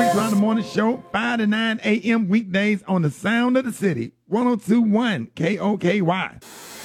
Rick Drive the Morning Show, 5 to 9 a.m. weekdays on the Sound of the City, 102.1 KOKY.